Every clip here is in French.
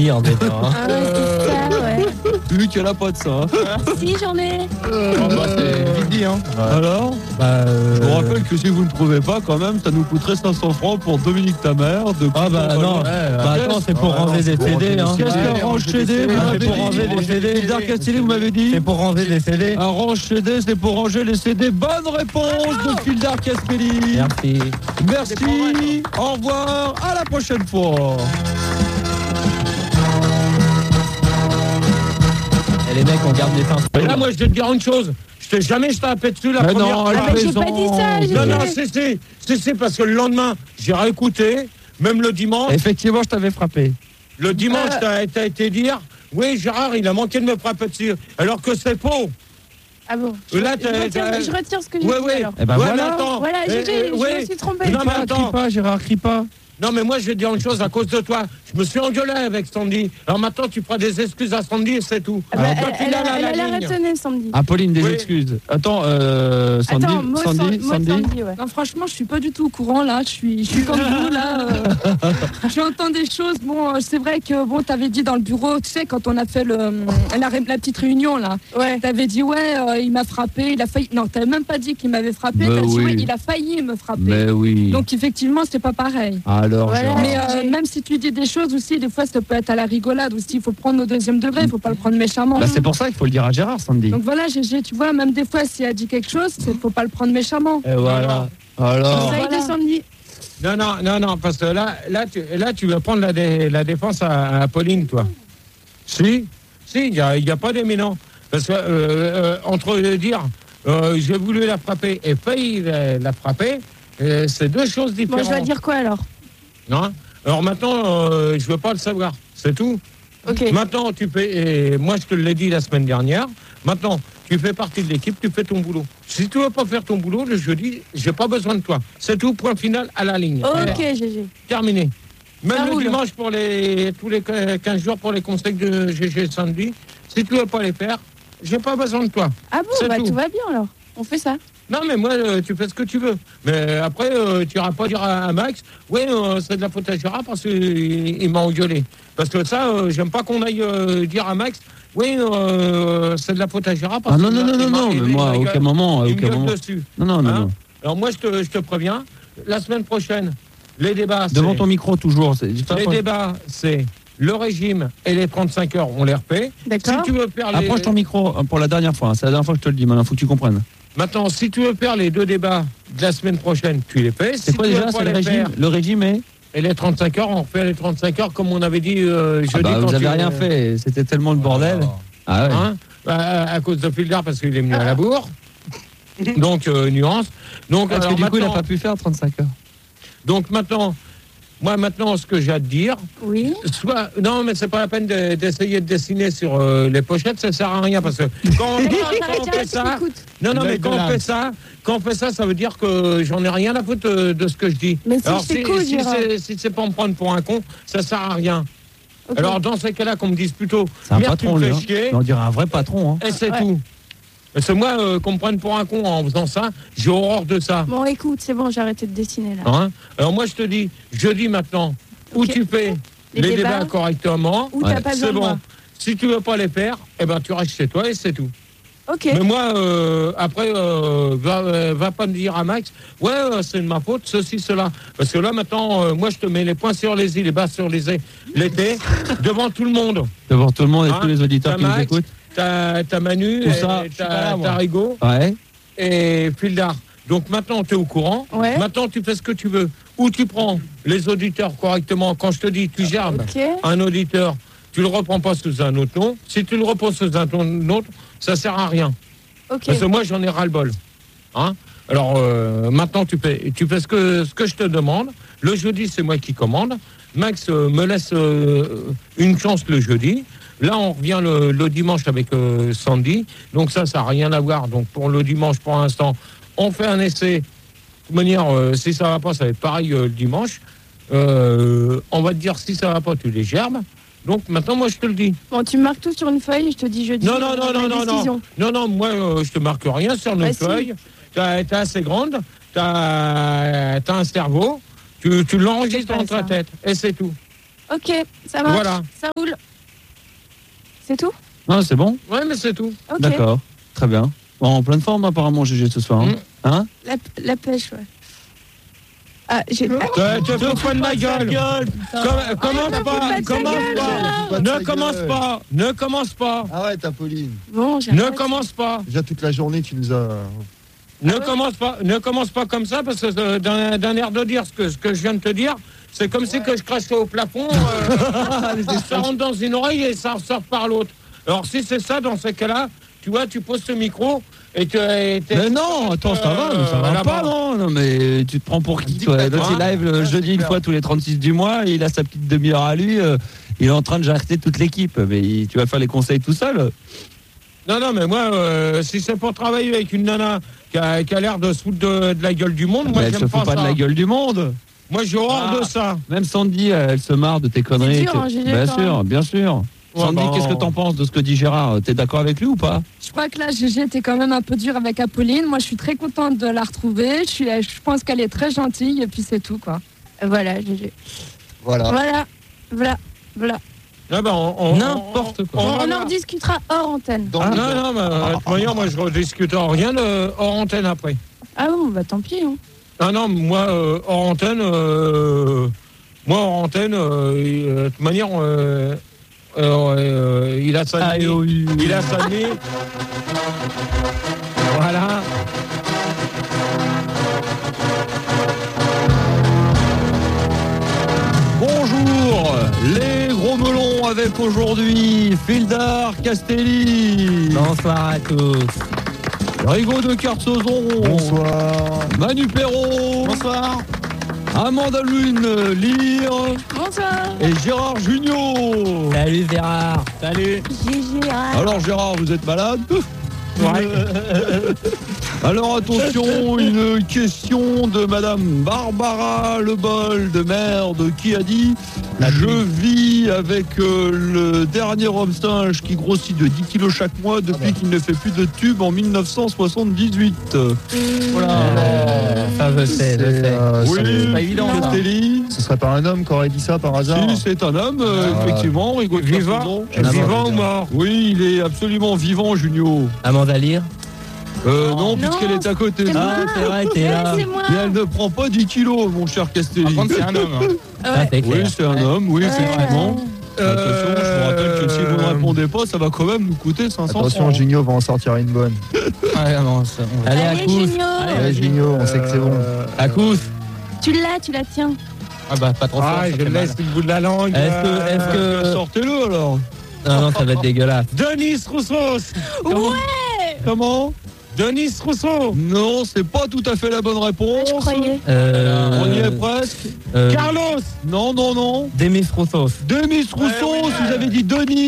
finir déjà. Ah ouais, c'est ça, ouais. Vu qu'il n'y en a pas de ça. Hein. Si, j'en ai. C'est vite dit, hein. Ouais. Alors je vous rappelle que si vous ne trouvez pas, quand même, ça nous coûterait 500 francs pour Dominique ta mère. Ah bah non, attends, c'est pour ranger des CD. Hein. Qu'est-ce qu'un range CD? C'est pour ranger des CD. Hildar Castilli, vous m'avez dit? C'est pour ranger des CD. Un range CD, c'est pour ranger les CD. Bonne réponse de Hildar Castilli. Merci. Merci. Au revoir. À la prochaine fois. Et les mecs, on garde les fins. Mais là, moi, je vais te dire une chose. Je t'ai jamais tapé dessus la première non, fois. Ah, mais j'ai pas dit ça, j'ai Non, dit. c'est parce que le lendemain, j'ai réécouté, même le dimanche. Effectivement, je t'avais frappé. Le dimanche, t'as été dire, oui, Gérard, il a manqué de me frapper dessus. Alors que c'est faux. Ah bon. Là, Je retire ce que j'ai Ouais, dit ouais. alors. Eh ben Ouais, voilà. mais attends. Voilà, je me suis trompée. Non, mais attends. Crie pas, Gérard, crie pas. Non, mais moi, je vais te dire une chose à cause de toi. Je me suis engueulé avec Sandy. Alors maintenant, tu feras des excuses à Sandy et c'est tout. Ah bah, Alors, toi, tu elle l'as là, a la l'air ligne. étonnée, Sandy. Ah, Pauline, des Oui. excuses. Attends, Sandy, Attends, mot Sandy, Sandy, ouais. Non, franchement, je suis pas du tout au courant là. Je suis comme vous là. J'entends des choses. Bon, c'est vrai que bon, t'avais dit dans le bureau, tu sais, quand on a fait la petite réunion là. Ouais. T'avais dit il m'a frappé, il a failli. Non, t'avais même pas dit qu'il m'avait frappé. Mais T'as dit oui. il a failli me frapper. Mais oui. Donc effectivement, c'est pas pareil. Alors, Voilà. Gérard. Mais même si tu dis des choses aussi, des fois ça peut être à la rigolade aussi. Il faut prendre au deuxième degré, il faut pas le prendre méchamment. Bah, c'est pour ça qu'il faut le dire à Gérard, Sandy. Donc voilà, GG, tu vois, même des fois, si elle dit quelque chose, faut pas le prendre méchamment. Et voilà. Alors. Conseil de Sandy. Non, parce que là, tu vas prendre la défense à Pauline, toi. Si, il n'y a pas d'éminent. Parce que, entre dire, j'ai voulu la frapper et failli la frapper, c'est deux choses Bon, différentes. je dois dire quoi alors? Non. Alors maintenant, je veux pas le savoir, c'est tout. Ok. Maintenant, tu fais, et moi je te l'ai dit la semaine dernière, maintenant, tu fais partie de l'équipe, tu fais ton boulot. Si tu veux pas faire ton boulot, le jeudi, j'ai pas besoin de toi. C'est tout, point final, à la ligne. Ok, GG. Terminé. Même Ça le roule. dimanche, tous les 15 jours pour les conseils de GG samedi, si tu veux pas les faire, j'ai pas besoin de toi. Ah bon, C'est bah tout. tout va bien alors. On fait ça. Non, mais moi, tu fais ce que tu veux. Mais après, tu n'iras pas dire à Max, oui, c'est de la faute à Gérard parce qu'il m'a engueulé. Parce que ça, j'aime pas qu'on aille dire à Max, oui, c'est de la faute à Gérard parce Ah non, qu'il non, m'a- non, il non, m'a- non, il mais m'a- moi, à il m'a- aucun moment, à il me aucun gueule moment. dessus. Non, non, non, Hein. non. Alors moi, je te préviens, la semaine prochaine, les débats, Devant c'est- ton micro, toujours. les débats, c'est le régime et les 35 heures, on les refait. Si D'accord. tu veux faire les... Approche ton micro pour la dernière fois. C'est la dernière fois que je te le dis. Maintenant, faut que tu comprennes. Maintenant, si tu veux faire les deux débats de la semaine prochaine, tu les fais. C'est Si quoi tu veux déjà? pas C'est le les régime. faire, Le régime est. et les 35 heures, on refait les 35 heures comme on avait dit jeudi. Ah bah, quand vous avez tu- rien fait. C'était tellement le bordel. Ah ouais. Hein, à cause de Fildar parce qu'il est venu à la bourre. Donc, nuance. Donc, Parce que alors, du coup, il n'a maintenant- pas pu faire 35 heures. donc maintenant, moi maintenant, ce que j'ai à te dire, Oui. soit non, mais c'est pas la peine d'essayer de dessiner sur les pochettes, ça sert à rien parce que quand on fait ça, non, mais quand on fait ça, ça veut dire que j'en ai rien à foutre de ce que je dis. Mais si Alors c'est cool, Gérard. si c'est pas me prendre pour un con, ça sert à rien. Ok. Alors dans ces cas-là, qu'on me dise plutôt, C'est un merde, tu patron, me lui. fais Hein. chier, On dirait un vrai patron. Hein. et c'est Ouais. tout. Parce que moi, qu'on me prenne pour un con en faisant ça, j'ai horreur de ça. Bon, écoute, c'est bon, j'ai arrêté de dessiner là. Hein. Alors moi, je te dis, jeudi maintenant, où Ok. tu fais Les les débats. débats correctement, Ou t'as pas besoin c'est de moi. bon. Si tu veux pas les faire, eh ben tu restes chez toi et c'est tout. Ok. Mais moi, après, va pas me dire à Max, ouais, c'est de ma faute, ceci, cela. Parce que là, maintenant, moi, je te mets les points sur les i, les bas sur les l'été, devant tout le monde. Devant tout le monde et Hein. tous les auditeurs T'as qui nous Max, écoutent. T'as Manu, Où ça? et Je suis pas là, moi. t'as Rigaud Ouais. et Fildar. Donc maintenant, tu es au courant. Ouais. Maintenant, tu fais ce que tu veux. Ou tu prends les auditeurs correctement. Quand je te dis, tu gerbes Ok. un auditeur, tu le reprends pas sous un autre nom. Si tu le reprends sous un autre, ça sert à rien. Ok. Parce que moi, j'en ai ras-le-bol. Hein. Alors, maintenant, tu fais ce que je te demande. Le jeudi, c'est moi qui commande. Max me laisse une chance le jeudi. Là, on revient le dimanche avec Sandy. Donc ça n'a rien à voir. Donc pour le dimanche, pour l'instant, on fait un essai. De toute manière, si ça va pas, ça va être pareil le dimanche. On va te dire si ça va pas, tu les gerbes. Donc maintenant, moi, je te le dis. Bon, tu marques tout sur une feuille, je te dis jeudi. Non, ma décision. non, moi, je te marque rien sur Bah, une si. feuille. T'es assez grande, t'as un cerveau, tu l'enregistres C'est pas dans ta ça. tête, et c'est tout. Ok, ça marche. Voilà. Ça roule. C'est tout? Non, c'est bon. Ouais, mais c'est tout. Ok. D'accord, très bien. Bon, en pleine forme apparemment, GG ce soir. Hein La pêche, ouais. Ah, j'ai. Tu fais pas de ma gueule. Commence pas. Ne commence pas. Arrête, Apolline. Bon, j'ai. Ne commence pas. Déjà toute la journée, tu nous as. Ne commence pas comme ça, parce que d'un air de dire ce que je viens de te dire, c'est comme si que je crachais au plafond, ça rentre dans une oreille et ça ressort par l'autre. Alors si c'est ça, dans ce cas-là, tu vois, tu poses ce micro et mais non, attends, ça va pas, non, mais tu te prends pour qui, toi? L'autre, il live le jeudi une fois tous les 36 du mois, il a sa petite demi-heure à lui, il est en train de jarter toute l'équipe, mais tu vas faire les conseils tout seul? Non, mais moi, si c'est pour travailler avec une nana qui a l'air de se foutre de la gueule du monde, moi, elle j'aime se pas fout pas ça. de la gueule du monde. Moi, j'ai horreur de ça. Même Sandy, elle se marre de tes conneries. dur, hein, GG, bien quand sûr, bien sûr. Ouais, Sandy, bon. qu'est-ce que t'en penses de ce que dit Gérard? T'es d'accord avec lui ou pas? Je crois que là, GG était quand même un peu dur avec Apolline. Moi, je suis très contente de la retrouver. Je pense qu'elle est très gentille et puis c'est tout, quoi. Voilà, GG. Voilà. Voilà. Ah ben, N'importe quoi. On en rediscutera hors antenne. Dans le- Non, mais de toute manière, moi, je rediscute rien hors antenne après. Ah bon, bah tant pis. Hein. Ah non, moi, hors antenne, de toute manière, il a sa nuit. Il a sa nuit. Voilà. Bonjour, les gros melons avec aujourd'hui Fildar Castelli. Bonsoir à tous. Rigaud de Carsozon. Bonsoir. Manu Perrault. Bonsoir. Amanda Lune Lire. Bonsoir. Et Gérard Jugnot. Salut Gérard. Salut. GG. Alors Gérard, vous êtes malade? Ouais. Alors attention, une question de Madame Barbara Lebol de Merde qui a dit: je vis avec le dernier homme singe qui grossit de 10 kilos chaque mois depuis qu'il ne fait plus de tube en 1978. Voilà. Ça je sais. Oui, c'est pas évident, ça. Castelli. Ce serait pas un homme qui aurait dit ça par hasard? Si, c'est un homme, effectivement. Rigaud de Carsozon. Vivant ou mort? Oui, il est absolument vivant, Junio. Amanda Lear. Non, puisqu'elle est à côté. Ah, c'est vrai, t'es là. C'est moi. Et elle ne prend pas 10 kilos, mon cher Castelli. c'est un homme. Ouais. c'est Oui, clair. c'est un homme, oui, effectivement. Attention, je vous rappelle que si vous ne répondez pas, ça va quand même nous coûter 500 Attention, francs. Junio va en sortir une bonne. Allez, à Allez, tous. Junio. Allez, Junio, on sait que c'est bon. À tous. Tu la tiens. Ah bah pas trop fort. Ah, ça je fait mal. laisse le bout de la langue. Est-ce que Sortez-le alors. non, ça va être dégueulasse. Denis Rousseau. Comment? Denis Rousseau. Non, c'est pas tout à fait la bonne réponse. Je croyais. On y est presque. Carlos. Non. Demis Roussos. Demis Roussos, vous avez dit Denis.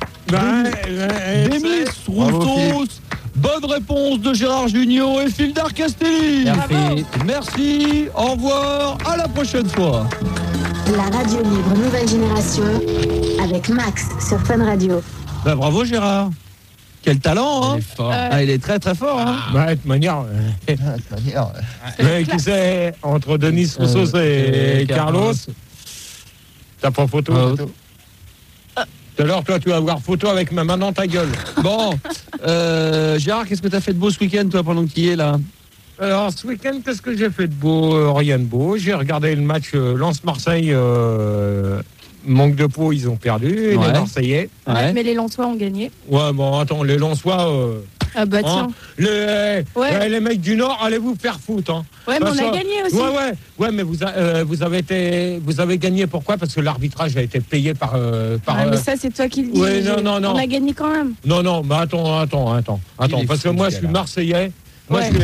Demis Roussos. Bonne réponse de Gérard Jugnot et Fildar Castelli. Merci. Merci, au revoir, à la prochaine fois. La radio libre nouvelle génération avec Max sur Fun Radio. Bah, bravo Gérard. Quel talent, hein. Il est très très fort, hein. Bah, de toute manière, De toute manière, qui c'est entre Denis Rousseau et Carlos? T'as pas photo? Tout à l'heure, toi, tu vas avoir photo avec ma main dans ta gueule. Bon, Gérard, qu'est-ce que t'as fait de beau ce week-end, toi, pendant que tu y es là? Alors, ce week-end, qu'est-ce que j'ai fait de beau? Rien de beau. J'ai regardé le match Lens-Marseille. Manque de peau, ils ont perdu. Et Ouais. les Marseillais. Ouais. Mais les Lensois ont gagné. Ouais, bon, attends, les Lensois. Ah bah tiens. Les mecs du Nord, allez vous faire foutre. Hein. Ouais, mais on a gagné aussi. Ouais, mais vous avez gagné. Pourquoi? Parce que l'arbitrage a été payé par. Mais ça, c'est toi qui le dis. Ouais, non. On a gagné quand même. Non, mais attends. Parce que moi, je suis Marseillais. Moi, Ouais.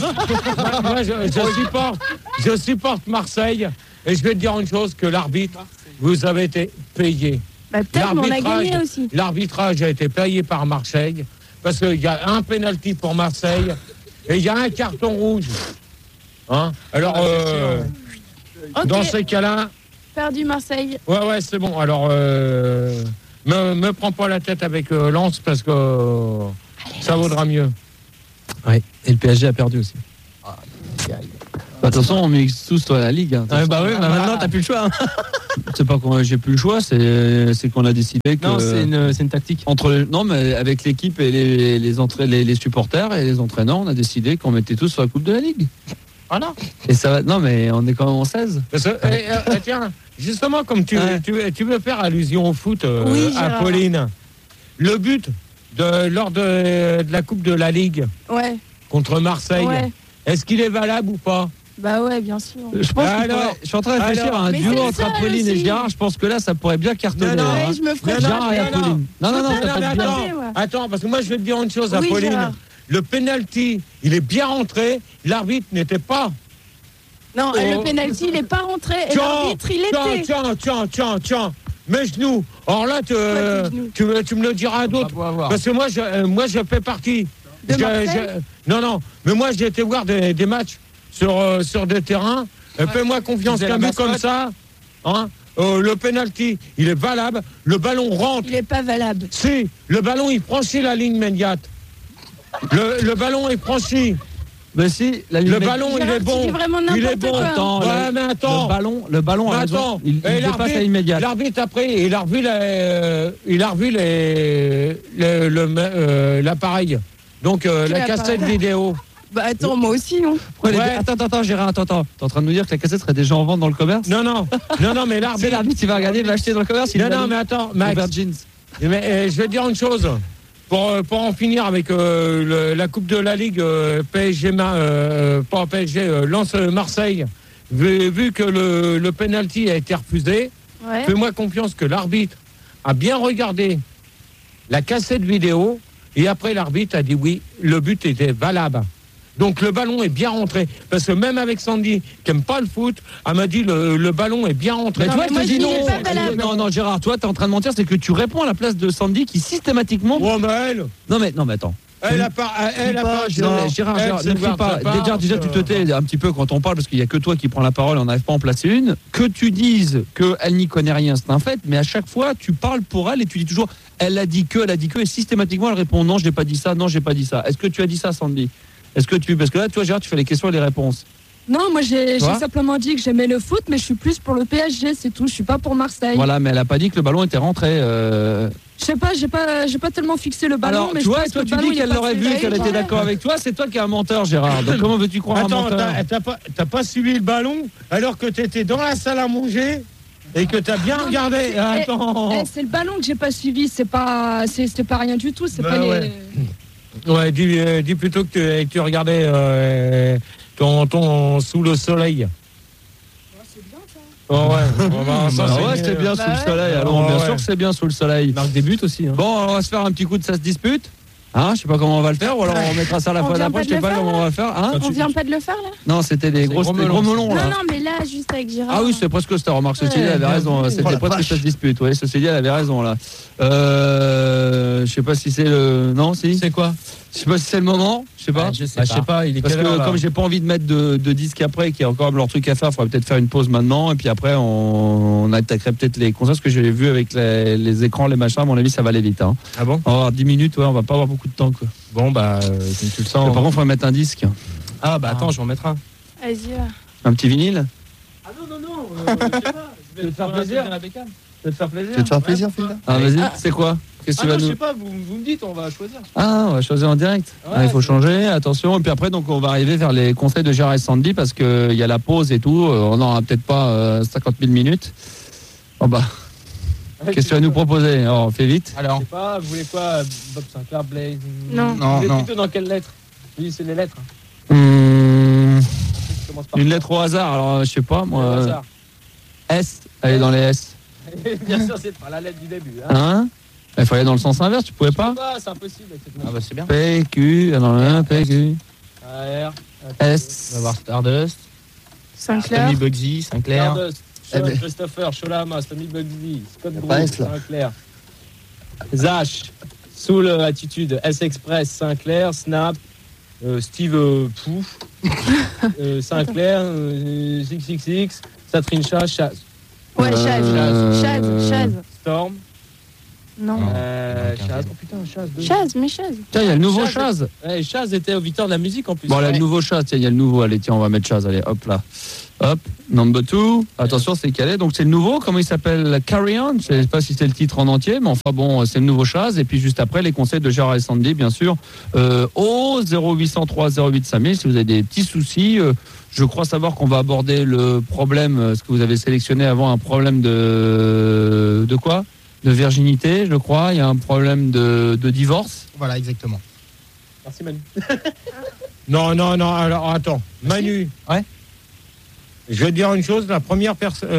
je supporte Marseille. Et je vais te dire une chose, que l'arbitre, vous avez été payé. Bah peut-être, mais on a gagné aussi. L'arbitrage a été payé par Marseille, parce qu'il y a un pénalty pour Marseille, et il y a un carton rouge. Hein? Alors, Ok. dans ces cas-là... Perdu Marseille. Ouais, c'est bon. Alors, me prends pas la tête avec Lens, parce que ça vaudra mieux. Ouais. Et le PSG a perdu aussi. De toute façon, on mixe tous toi la ligue. Hein. Bah oui, maintenant t'as plus le choix. Hein. C'est pas qu'on j'ai plus le choix, c'est qu'on a décidé que. Non, c'est une tactique. Non, mais avec l'équipe et les supporters et les entraîneurs, on a décidé qu'on mettait tous sur la Coupe de la Ligue. Voilà. Et ça va. Non, mais on est quand même en 16. Parce que, tiens, justement, comme tu veux faire allusion au foot, Oui, à Gérard. Pauline, le but lors de la Coupe de la Ligue Ouais, contre Marseille, ouais. est-ce qu'il est valable ou pas? Bah ouais, bien sûr. Je pense Alors, je suis en train de réfléchir à un Mais duo c'est entre ça, Apolline et aussi. Gérard. Je pense que là, ça pourrait bien cartonner. Non, non, hein. Ouais, je me ferais Gérard et mal. Apolline. Non, Je t'as peux pas pas de bien. passer, ouais. Attends, parce que moi je vais te dire une chose à Oui, Pauline. Gérard. Le penalty, il est bien rentré, l'arbitre n'était pas. Non, le penalty, il est pas rentré. Et l'arbitre, il était. Tiens, mes genoux. Or là, tes genoux tu me le diras à d'autres. Parce que moi, je fais partie. De Marseille Non, mais moi, j'ai été voir des matchs sur des terrains. Fais-moi confiance qu'un but comme ça, hein, le penalty, il est valable. Le ballon rentre. Il est pas valable. Si, le ballon, il franchit la ligne médiate. Le ballon est franchi. Mais si, Le ballon, il Gérard, est bon. tu dis vraiment Il est n'importe bon. quoi. Attends, Ouais, mais attends. le ballon a Mais raison. attends. Il Et dépasse la ligne médiate. L'arbitre après, il a revu l'appareil. Donc la cassette appareil vidéo. Bah attends, moi aussi. Hein. Ouais. Ouais. Attends, Gérard, attends. T'es en train de nous dire que la cassette serait déjà en vente dans le commerce? Non, mais C'est l'arbitre. l'arbitre qui va regarder, il va acheter dans le commerce. Non, mais attends, Max. Robert Jeans. Mais, je vais te dire une chose. Pour en finir avec la Coupe de la Ligue PSG, pas PSG, Lens Marseille, vu que le penalty a été refusé, Ouais. fais-moi confiance que l'arbitre a bien regardé la cassette vidéo et après l'arbitre a dit oui, le but était valable. Donc le ballon est bien rentré. Parce que même avec Sandy, qui n'aime pas le foot, elle m'a dit le ballon est bien rentré. Mais Non, toi, mais je moi, te je dis dis, non. il est pas valable. Non, Gérard, toi, t'es en train de mentir, c'est que tu réponds à la place de Sandy qui systématiquement. Oh, mais elle, Non, mais attends. elle a pas. Gérard, elle, ne crie pas. Déjà, tu te tais un petit peu quand on parle parce qu'il n'y a que toi qui prends la parole, on n'arrive pas à en placer une. Que tu dises qu'elle n'y connaît rien, c'est un fait, mais à chaque fois, tu parles pour elle et tu dis toujours elle a dit que, et systématiquement, elle répond non, je n'ai pas dit ça, non, j'ai pas dit ça. Est-ce que tu as dit ça, Sandy? Parce que là, toi, Gérard, tu fais les questions et les réponses. Non, moi j'ai Toi simplement dit que j'aimais le foot, mais je suis plus pour le PSG, c'est tout. Je suis pas pour Marseille. Voilà, mais elle a pas dit que le ballon était rentré. Je sais pas, j'ai pas tellement fixé le ballon. Alors, mais tu je vois, pense toi, que tu le ballon, dis il est qu'elle l'aurait passé. vu et qu'elle était d'accord avec toi. C'est toi qui es un menteur, Gérard. Donc, comment veux-tu croire un Attends, menteur? t'as pas suivi le ballon alors que t'étais dans la salle à manger et que t'as bien regardé. Attends. C'est le ballon que j'ai pas suivi, c'est pas rien du tout. C'est Bah pas les... ouais. Ouais, dis plutôt que tu regardais ton sous le soleil. C'est bien ça. Oh ouais, ça, Ah ouais, c'était bien Bah sous le ouais. soleil. Alors, Ouais, bien ouais. sûr que c'est bien sous le soleil. Marque des buts aussi. Hein. Bon, alors, on va se faire un petit coup de ça se dispute. Hein, je sais pas comment on va le faire, ou alors on mettra ça la On fois vient d'après, pas je de sais le pas faire, comment on va le faire. Hein On vient pas de le faire là? Non, c'était des gros melons là. Non, mais là, juste avec Gérard. Ah oui, c'est presque ça. Remarque, Cécile, elle avait raison. C'était Oh la presque vache. ça se dispute. Oui, Cécile, elle avait raison là. Je sais pas si c'est le. Non, si. C'est quoi? Je sais pas si c'est le moment. Je sais pas. Je sais pas, il est Parce quelle heure, que là comme j'ai pas envie de mettre de disques après, qu'il y a encore leur truc à faire, il faudrait peut-être faire une pause maintenant. Et puis après, on attaquerait peut-être les concerts. Parce que j'ai vu avec les écrans, les machins, à mon avis, ça va aller vite. Hein. Ah bon? On va avoir 10 minutes, ouais, on va pas avoir beaucoup de temps. Quoi. Bon, bah, comme tu le Mais sens. par contre, il faudrait mettre un disque. Ah, bah attends, je vais en mettre un. Vas-y, va. Un petit vinyle. Ah non, je sais pas. Je vais te faire plaisir. Je vais te faire plaisir. Tu veux te faire plaisir, Phil? Ah, vas-y, c'est quoi? Qu'est-ce que tu vas je nous. sais pas, vous me dites, on va choisir. Ah, on va choisir en direct. Ouais. Ah, il faut changer, attention. Et puis après, donc, on va arriver vers les conseils de Gérard et Sandy parce qu'il y a la pause et tout. On n'aura peut-être pas 50 000 minutes. Oh bah, qu'est-ce que tu vas nous proposer? Alors, fais vite. Alors, je sais pas, vous voulez quoi? Bob Sinclair, Blaze? Non. Non, Vous êtes non. plutôt dans quelle lettre? Oui, c'est les lettres. Je Commence par Une lettre au hasard, alors je sais pas, Au moi. hasard. S, allez dans les S. Bien sûr, c'est pas la lettre du début. Hein. Hein? Il fallait dans le sens inverse, tu pouvais pas? C'est impossible avec cette lettre. bah c'est bien. P, Q, alors là, P, Q, AR, S. on va voir Stardust, Sinclair. Tommy Bugsy, Sinclair, Stardust. Eh ben. Christopher, Sholama, Tommy Bugsy, Scott Y a Brooks, pas S, là. Sinclair, Zach, Soul Attitude, S-Express, Sinclair, Snap, Steve Pouf, Sinclair, 666, Satrin Shah, Ouais, Chaz. Euh, Chaz. Storm, Non. Chaz. Oh putain, Chaz. Chaz, mais Chaz. Tiens, il y a le nouveau Chaz. Chaz était au Victoire de la musique en plus. Bon, là, le nouveau Chaz, tiens, il y a le nouveau. Allez, tiens, on va mettre Chaz. Allez, hop là. Hop, number 2. Attention, c'est calé. Donc, c'est le nouveau. Comment il s'appelle? Carry On. Je ne sais pas si c'est le titre en entier, mais enfin bon, c'est le nouveau Chaz. Et puis, juste après, les conseils de Gérard et Sandy, bien sûr. Au 0803 08 5000, si vous avez des petits soucis. Je crois savoir qu'on va aborder le problème, ce que vous avez sélectionné avant, un problème de quoi? De virginité, je crois. Il y a un problème de divorce. Voilà, exactement. Merci Manu. Non, alors attends. Manu. Ouais. Je vais te dire une chose, la première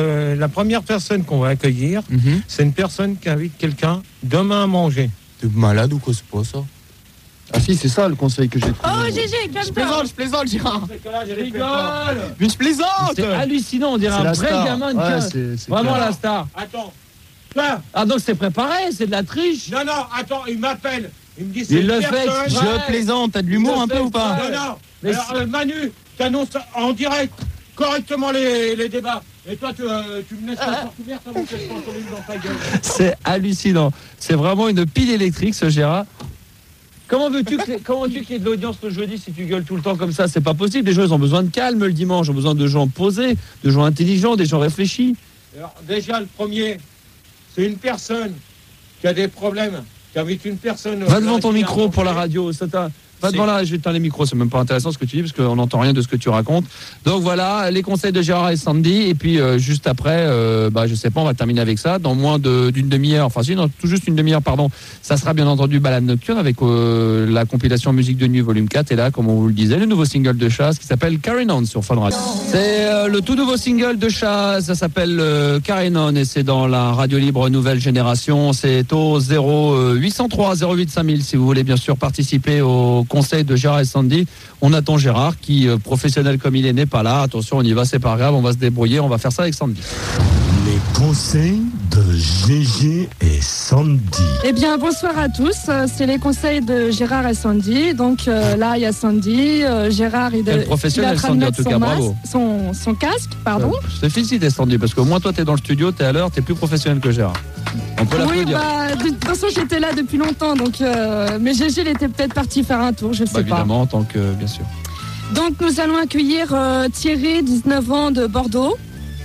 personne qu'on va accueillir, c'est une personne qui invite quelqu'un demain à manger. T'es malade ou quoi, c'est pas ça? Ah si, c'est ça le conseil que j'ai trouvé. Oh, GG, calme-toi. Je plaisante, Gérard. Je rigole. Mais je plaisante. C'est hallucinant, on dirait C'est un la vrai star. gamin de Ouais, 15. c'est Vraiment clair. la star. Attends. Toi. Ah, donc c'est préparé, c'est de la triche. Non, attends, il m'appelle. Il me dit c'est Il une le fait personne. exprès. Je plaisante, t'as de l'humour un peu ou pas? Non. Mais Alors, Manu, t'annonces en direct correctement les débats. Et toi, tu me laisses la porte ouverte avant que je t'en colle une dans ta gueule. C'est hallucinant. C'est vraiment une pile électrique, ce Gérard. Comment veux-tu qu'il y ait de l'audience le jeudi si tu gueules tout le temps comme ça? C'est pas possible. Les gens, ils ont besoin de calme le dimanche. Ils ont besoin de gens posés, de gens intelligents, des gens réfléchis. Alors, déjà, le premier, c'est une personne qui a des problèmes, qui invite une personne. Va devant ton micro pour la radio. Va devant là, je vais éteindre les micros, c'est même pas intéressant ce que tu dis parce qu'on n'entend rien de ce que tu racontes. Donc voilà, les conseils de Gérard et Sandy. Et puis juste après, je sais pas, on va terminer avec ça. Dans moins d'une demi-heure, enfin si, non, tout juste une demi-heure, pardon. Ça sera bien entendu Balade Nocturne avec la compilation Musique de Nuit volume 4. Et là, comme on vous le disait, le nouveau single de Chaz qui s'appelle Carry On sur Fun Radio. C'est le tout nouveau single de Chaz, ça s'appelle Carry On et c'est dans la radio libre nouvelle génération. C'est au 0803 08 5000 si vous voulez bien sûr participer au conseil de Gérard et Sandy. On attend Gérard qui, professionnel comme il est, n'est pas là. Attention, on y va, c'est pas grave, on va se débrouiller, on va faire ça avec Sandy. Les conseils de GG et Sandy. Eh bien, bonsoir à tous. C'est les conseils de Gérard et Sandy. Donc là, il y a Sandy. Gérard, il Quel professionnel, est en train Sandy, de en mettre tout cas, bravo. son casque, pardon. Je te félicite, Sandy, parce que au moins toi, t'es dans le studio, t'es à l'heure, t'es plus professionnel que Gérard. On peut Oui, l'applaudir. de toute façon, j'étais là depuis longtemps. Donc, mais Gégé, il était peut-être parti faire un tour, je sais pas. Évidemment, en tant que, bien sûr. Donc, nous allons accueillir Thierry, 19 ans, de Bordeaux.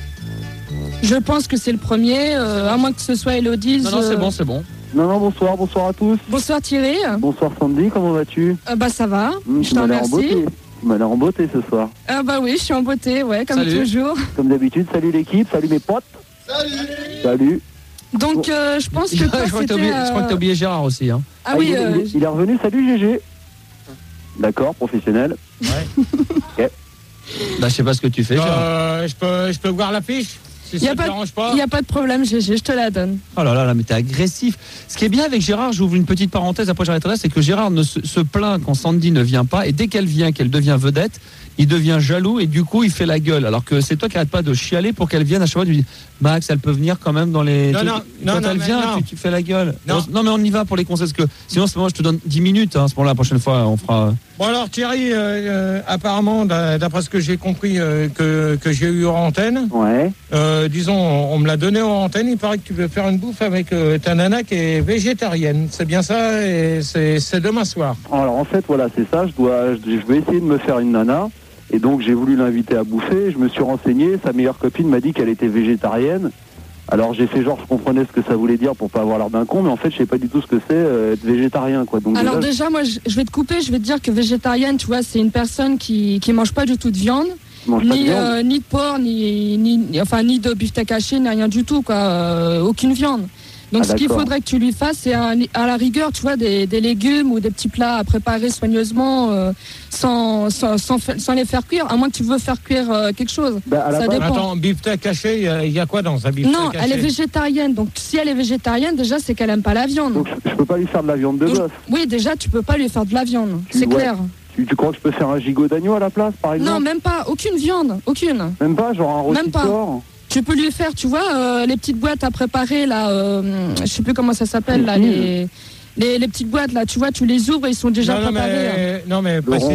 Je pense que c'est le premier, à moins que ce soit Élodie. Non, c'est bon. Non, bonsoir à tous. Bonsoir Thierry. Bonsoir Sandy, comment vas-tu? Ça va, je Tu t'en m'as l'air en remercie. beauté. Tu m'as l'air en beauté ce soir. Ah bah oui, je suis en beauté, ouais, comme Salut. toujours. Comme d'habitude, salut l'équipe, salut mes potes. Salut. Donc je pense que Je toi crois que c'était... t'as oublié Gérard aussi. Hein. Ah oui, il est revenu, salut GG. D'accord, professionnel. Bah, je sais pas ce que tu fais, Gérard. Je peux voir la fiche si il n'y ça a, te dérange pas. pas de problème Gégé, je te la donne. Oh là là, mais t'es agressif. Ce qui est bien avec Gérard, j'ouvre une petite parenthèse, après j'arrêterai là, c'est que Gérard ne se plaint quand Sandy ne vient pas, et dès qu'elle vient, qu'elle devient vedette, il devient jaloux, et du coup, il fait la gueule. Alors que c'est toi qui n'arrête pas de chialer pour qu'elle vienne. À chaque fois, tu dis, Max, elle peut venir quand même dans les... Quand elle vient, tu fais la gueule. Non, mais on y va pour les conseils, parce que sinon, c'est moi, je te donne 10 minutes, hein, à ce moment-là, la prochaine fois, on fera... Bon alors Thierry, apparemment, d'après ce que j'ai compris que j'ai eu hors antenne, disons, on me l'a donné hors antenne, il paraît que tu veux faire une bouffe avec ta nana qui est végétarienne. C'est bien ça, et c'est demain soir. Alors en fait, voilà, c'est ça, je vais essayer de me faire une nana. Et donc j'ai voulu l'inviter à bouffer, je me suis renseigné, sa meilleure copine m'a dit qu'elle était végétarienne. Alors j'ai fait genre je comprenais ce que ça voulait dire pour pas avoir l'air d'un con, mais en fait je sais pas du tout ce que c'est être végétarien quoi. Donc alors déjà moi je vais te couper, je vais te dire que végétarienne, tu vois, c'est une personne qui mange pas du tout de viande. Ni de porc, ni de beefsteak haché, ni rien du tout quoi, aucune viande. Donc ce qu'il faudrait que tu lui fasses, c'est à la rigueur, tu vois, des légumes ou des petits plats à préparer soigneusement sans les faire cuire, à moins que tu veux faire cuire quelque chose. Ça dépend. Attends, beefsteak haché, il y a quoi dans un beefsteak haché? Non, elle est végétarienne. Donc si elle est végétarienne, déjà c'est qu'elle aime pas la viande. Donc je peux pas lui faire de la viande de bœuf. Oui, déjà tu peux pas lui faire de la viande, c'est clair. Tu crois que je peux faire un gigot d'agneau à la place, par exemple? Non, même pas, aucune viande, auune. Même pas, genre un rôti de porc? Tu peux lui faire, tu vois, les petites boîtes à préparer, là, je sais plus comment ça s'appelle, là, les petites boîtes, là, tu vois, tu les ouvres et ils sont déjà préparés. Non, mais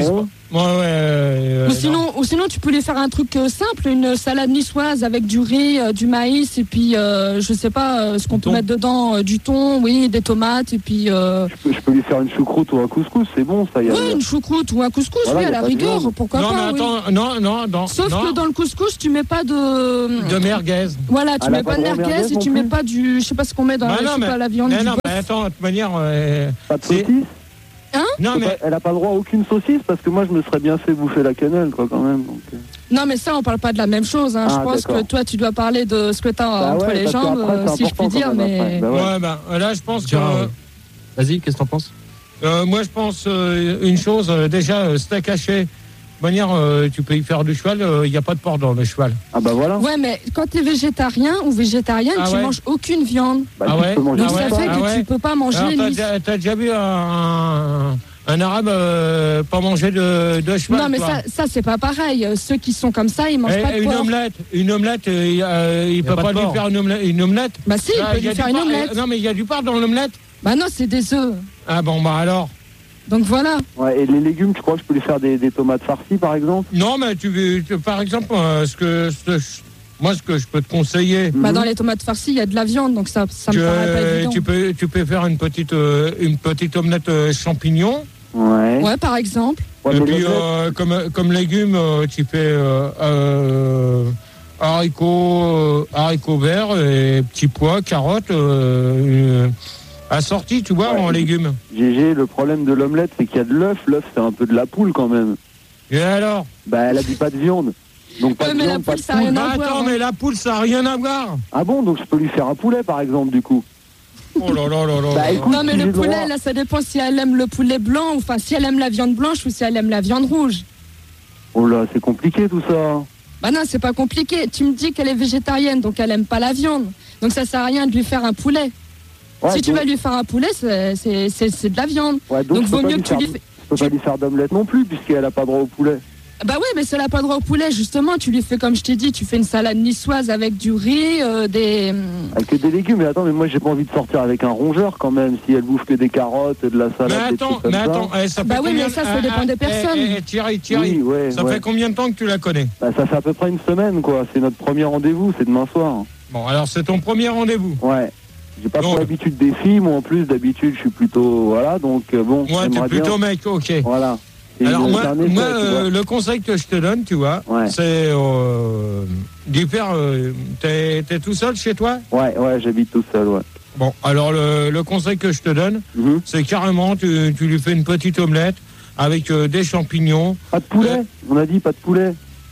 Ou sinon, tu peux lui faire un truc simple, une salade niçoise avec du riz, du maïs, et puis, je sais pas, ce qu'on peut mettre dedans, du thon, oui, des tomates, et puis... Je peux lui faire une choucroute ou un couscous, c'est bon, ça y a. Oui, une choucroute ou un couscous, voilà, oui, à la rigueur, pourquoi non, pas, mais attends, non. Sauf que dans le couscous, tu mets pas de merguez. Voilà, tu mets pas de merguez et tu mets pas du... Je sais pas ce qu'on met dans la viande. Non, mais attends, de toute manière... Pas de saucisse. Hein? Non, mais elle a pas le droit à aucune saucisse parce que moi je me serais bien fait bouffer la quenelle, quoi, quand même. Donc... Non, mais ça, on parle pas de la même chose. Hein. Je pense que toi, tu dois parler de ce que tu as entre les jambes, si je puis dire. Mais là, je pense que. Vas-y, qu'est-ce que t'en penses? Moi, je pense une chose. Déjà, steak haché. De manière, tu peux y faire du cheval. Il n'y a pas de porc dans le cheval. Ah bah voilà. Ouais, mais quand tu es végétarien ou végétarienne, tu manges aucune viande. Bah, donc ça fait que tu peux pas manger. T'as déjà vu un arabe pas manger de cheval? Non, mais ça c'est pas pareil. Ceux qui sont comme ça, ils mangent pas de porc. Une omelette, il peut pas lui faire une omelette. Bah si, il peut lui faire une omelette. Non, mais il y a du porc dans l'omelette. Bah non, c'est des œufs. Ah bon, bah alors. Donc voilà. Ouais, et les légumes, tu crois que je peux lui faire des tomates farcies, par exemple? Non, mais par exemple, ce que je peux te conseiller. Bah dans les tomates farcies, il y a de la viande, donc ça me paraît pas évident. Tu peux faire une petite omelette champignons. Ouais. Ouais, par exemple. Ouais, et puis comme légumes, tu fais haricots verts et petits pois, carottes. Assorti, tu vois, en légumes. GG, le problème de l'omelette, c'est qu'il y a de l'œuf. L'œuf, c'est un peu de la poule quand même. Et alors? Bah, elle a dit pas de viande. Donc pas de viande, pas de poule. Rien à voir, attends, mais la poule, ça n'a rien à voir. Ah bon, donc je peux lui faire un poulet, par exemple, du coup. Oh là là là là. Bah, écoute, non, mais le poulet, là, ça dépend si elle aime le poulet blanc, ou enfin si elle aime la viande blanche ou si elle aime la viande rouge. Oh là, c'est compliqué tout ça. Bah non, c'est pas compliqué. Tu me dis qu'elle est végétarienne, donc elle aime pas la viande. Donc ça sert à rien de lui faire un poulet. Ouais, si tu vas lui faire un poulet, c'est de la viande. Ouais, donc vaut mieux que tu lui fais. Je peux pas lui faire d'omelette non plus, puisqu'elle a pas droit au poulet. Bah oui, mais si elle a pas droit au poulet, justement, tu lui fais comme je t'ai dit, tu fais une salade niçoise avec du riz, Avec des légumes, mais attends, mais moi j'ai pas envie de sortir avec un rongeur quand même, si elle bouffe que des carottes, de la salade, des trucs comme ça. Ça fait bah oui, mais ça dépend des personnes. Thierry, oui, ça fait combien de temps que tu la connais? Bah ça fait à peu près une semaine, quoi. C'est notre premier rendez-vous, c'est demain soir. Bon, alors c'est ton premier rendez-vous? Ouais. J'ai pas trop l'habitude des filles, moi en plus d'habitude je suis plutôt, voilà, donc bon. Ouais, t'es plutôt mec, ok. Voilà. Alors moi le conseil que je te donne, tu vois, c'est d'y faire. T'es tout seul chez toi? Ouais, j'habite tout seul, ouais. Bon, alors le conseil que je te donne, c'est carrément, tu lui fais une petite omelette avec des champignons. Pas de poulet, on a dit pas de poulet.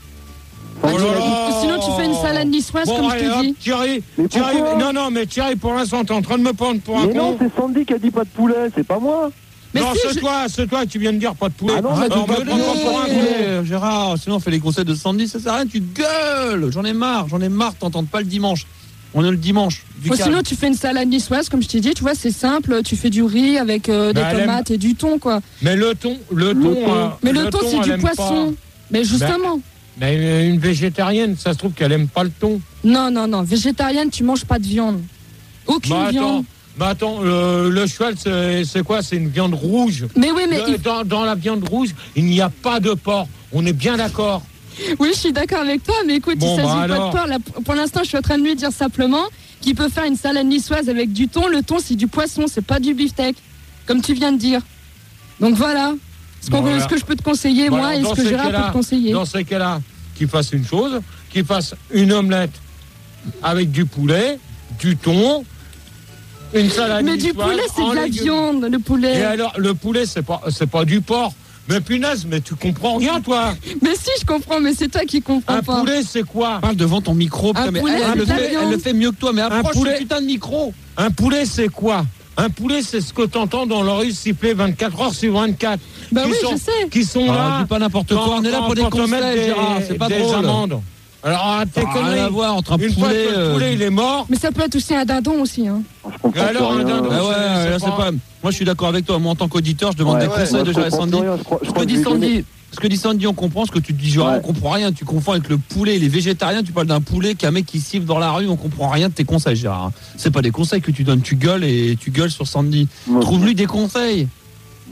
Sinon tu fais une salade niçoise comme je t'ai dit. Thierry, non, mais Thierry, pour l'instant, t'es en train de me prendre pour un con. Mais non, c'est Sandy qui a dit pas de poulet, c'est pas moi. Mais non, c'est toi qui viens de dire pas de poulet. Ah non, Gérard, sinon on fait les conseils de Sandy, ça sert à rien, tu gueules. J'en ai marre, t'entends pas le dimanche. On est le dimanche. Sinon tu fais une salade niçoise, comme je t'ai dit, tu vois, c'est simple, tu fais du riz avec des tomates et du thon, quoi. Mais le thon. Mais le thon, c'est du poisson. Mais justement. Mais une végétarienne, ça se trouve qu'elle aime pas le thon. Non, végétarienne, tu manges pas de viande. Aucune viande. Bah attends, le cheval, c'est quoi? C'est une viande rouge. Mais oui, mais... Dans la viande rouge, il n'y a pas de porc. On est bien d'accord. Oui, je suis d'accord avec toi, mais écoute, il s'agit pas de porc. Là, pour l'instant, je suis en train de lui dire simplement qu'il peut faire une salade niçoise avec du thon. Le thon, c'est du poisson, c'est pas du beefsteak, comme tu viens de dire. Donc voilà. Ce que je peux te conseiller, moi, et ce que Gérard peut te conseiller. Dans ces cas-là, qu'il fasse une chose, qu'il fasse une omelette avec du poulet, du thon, une salade. Mais du poulet, c'est de la viande, le poulet. Et alors, le poulet, c'est pas du porc. Mais punaise, mais tu comprends rien, toi. Mais si, je comprends, mais c'est toi qui comprends pas. Un poulet, c'est quoi? Parle devant ton micro. Elle le fait mieux que toi, mais approche le putain de micro. Un poulet, c'est quoi? Un poulet, c'est ce que t'entends dans l'oreille siffler 24 heures sur 24. Bah oui, je sais. Qui sont là. Dis pas n'importe quoi, on est là pour des conseils, Gérard, c'est pas drôle. Amendes. Alors, t'es conneries. Rien à voir entre un poulet... Une fois que le poulet, il est mort... Mais ça peut être aussi un dindon aussi, hein. Je comprends alors, un dindon, c'est pas... Moi, je suis d'accord avec toi. Moi, en tant qu'auditeur, je demande des conseils de Gérard Sandy. Ce que dit Sandy, on comprend. Ce que tu dis, Gérard, on comprend rien. Tu confonds avec le poulet. Les végétariens, tu parles d'un poulet qu'un mec qui siffle dans la rue, on comprend rien de tes conseils, Gérard. C'est pas des conseils que tu donnes. Tu gueules sur Sandy. Trouve-lui des conseils.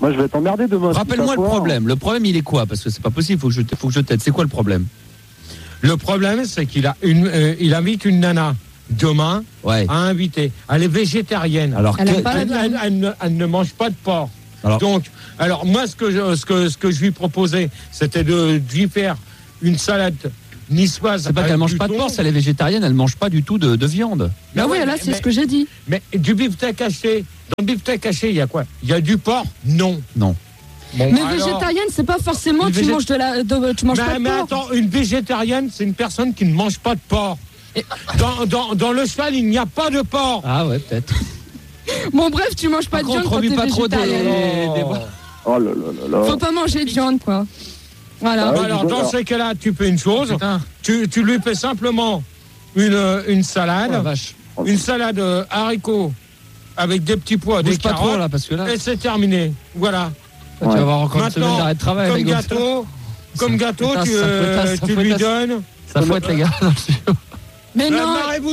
Moi, je vais t'emmerder demain. Rappelle-moi le problème. Le problème, il est quoi? Parce que c'est pas possible, faut que je t'aide. C'est quoi le problème? Le problème, c'est qu'il invite une nana demain à inviter. Elle est végétarienne. Alors, elle ne mange pas de porc. Alors moi, ce que je lui proposais, c'était de lui faire une salade niçoise. C'est pas qu'elle mange pas de porc, elle est végétarienne, elle mange pas du tout de viande. Bah oui, là, c'est ce que j'ai dit. Mais du beefsteak haché, dans le beefsteak haché, il y a quoi? Il y a du porc? Non. Non. Bon, mais végétarienne, c'est pas forcément tu manges tu manges pas de porc. Mais attends, une végétarienne, c'est une personne qui ne mange pas de porc. Dans le cheval, il n'y a pas de porc. Ah ouais, peut-être. Bon, bref, tu manges pas de viande quand t'es végétarienne. Oh là là là. Faut pas manger de viande, quoi. Voilà. Alors, dans ces cas-là, tu fais une chose. Tu lui fais simplement une salade. Une salade haricots avec des petits pois, des carottes. Trop, là, parce que là... Et c'est terminé. Voilà. Tu vas avoir encore une semaine d'arrêt de travail. Comme gâteau, tu lui donnes. Ça fouette, les gars. Mais non.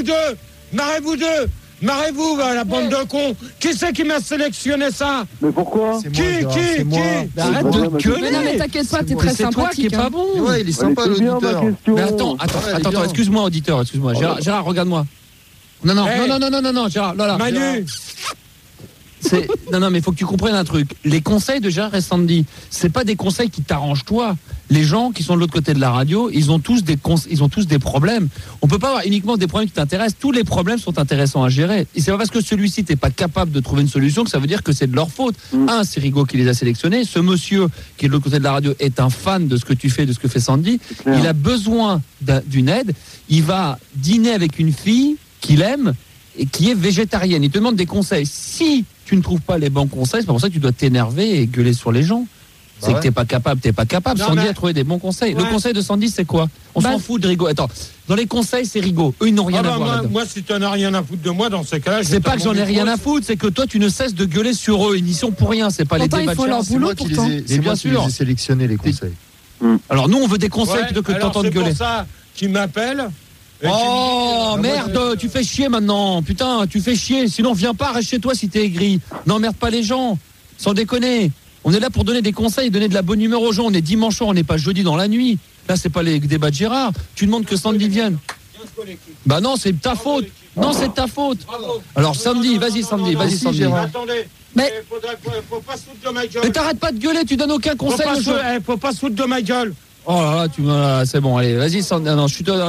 Marrez-vous, la bande de cons. Qui c'est qui m'a sélectionné ça? Mais pourquoi? Qui Arrête de gueuler. Mais non, mais t'inquiète pas, t'es très sympathique. C'est toi qui est pas bon. Ouais, il est sympa, l'auditeur. Mais attends, excuse-moi, auditeur, excuse-moi. Gérard, regarde-moi. Non, Gérard, là. Manu. Non, mais il faut que tu comprennes un truc. Les conseils de Gérard et Sandy, c'est pas des conseils qui t'arrangent toi. Les gens qui sont de l'autre côté de la radio, ils ont tous des problèmes. On peut pas avoir uniquement des problèmes qui t'intéressent. Tous les problèmes sont intéressants à gérer. Et c'est pas parce que celui-ci t'es pas capable de trouver une solution que ça veut dire que c'est de leur faute. C'est Rigaud qui les a sélectionnés. Ce monsieur qui est de l'autre côté de la radio est un fan de ce que tu fais, de ce que fait Sandy. Il a besoin d'une aide. Il va dîner avec une fille qu'il aime et qui est végétarienne. Il te demande des conseils. Si tu ne trouves pas les bons conseils, c'est pas pour ça que tu dois t'énerver et gueuler sur les gens. C'est que t'es pas capable. Non, Sandy a trouvé des bons conseils. Le conseil de Sandy, c'est quoi? On s'en fout de Rigaud. Attends, dans les conseils, c'est Rigaud. Eux, ils n'ont rien à voir. Moi, si tu n'en as rien à foutre de moi, dans ces cas-là, c'est pas que j'en ai rien à foutre, c'est que toi, tu ne cesses de gueuler sur eux. Ils n'y sont pour rien. C'est pas les débats. C'est moi qui les ai sélectionnés, les conseils. Alors, nous, on veut des conseils plutôt que de t'entendre gueuler. C'est pour ça qu'ils m'appellent. Oh merde, tu fais chier maintenant. Putain, tu fais chier. Sinon, viens pas, reste chez toi si t'es aigri. N'emmerde pas les gens. Sans déconner. On est là pour donner des conseils, donner de la bonne humeur aux gens. On est dimanche soir, on n'est pas jeudi dans la nuit. Là, c'est pas les débats de Gérard. Tu demandes que Sandy vienne. Bah non, c'est ta faute. Non, c'est ta faute. Alors Sandy, vas-y Sandy. Attendez. Mais faut pas se foutre de ma gueule. Mais t'arrêtes pas de gueuler, tu donnes aucun conseil. Faut pas se foutre de ma gueule. Oh là là, c'est bon, allez, vas-y Sandy. Non, je suis stop.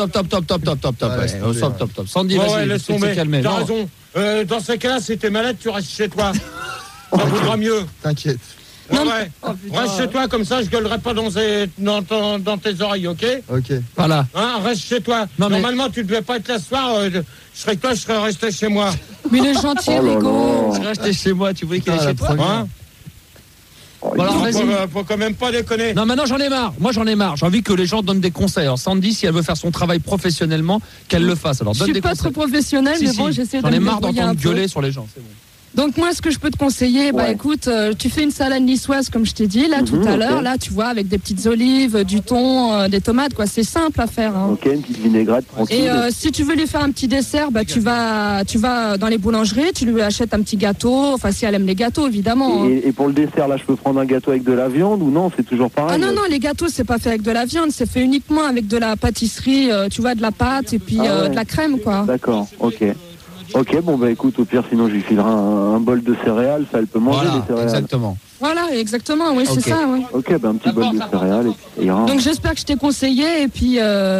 Sandy, vas-y, laisse tomber. T'as raison. Dans ces cas-là, si t'es malade, tu restes chez toi. Ça vaudra mieux. T'inquiète. Ouais. Reste chez toi, comme ça je gueulerai pas dans tes oreilles, ok? Ok. Voilà. Reste chez toi. Normalement, tu devais pas être là ce soir. Je serais resté chez moi. Mais il est gentil, Rigaud. Je serais resté chez moi. Tu voulais qu'il est chez toi? Voilà, faut quand même pas déconner. Non, maintenant j'en ai marre. Moi j'en ai marre. J'ai envie que les gens donnent des conseils. Alors Sandy, si elle veut faire son travail professionnellement, qu'elle le fasse. Alors donne des conseils. Je suis pas trop professionnelle, mais bon, j'essaie de me débrouiller un peu. J'en ai marre d'entendre gueuler sur les gens. C'est bon. Donc moi, ce que je peux te conseiller, écoute, tu fais une salade niçoise comme je t'ai dit là tout à l'heure, là tu vois, avec des petites olives, du thon, des tomates, quoi. C'est simple à faire. Hein. Ok, une petite vinaigrette tranquille. Et si tu veux lui faire un petit dessert, tu vas dans les boulangeries, tu lui achètes un petit gâteau. Enfin, si elle aime les gâteaux, évidemment. Et pour le dessert, là, je peux prendre un gâteau avec de la viande ou non? C'est toujours pareil. Ah non, les gâteaux, c'est pas fait avec de la viande, c'est fait uniquement avec de la pâtisserie, tu vois, de la pâte et puis de la crème, quoi. D'accord, ok. Ok, bon écoute, au pire, sinon je lui filerai un bol de céréales, ça elle peut manger des céréales. Exactement. Voilà, exactement, oui, c'est ça, oui. Ok, un petit bol de céréales et puis ça ira. Donc j'espère que je t'ai conseillé et puis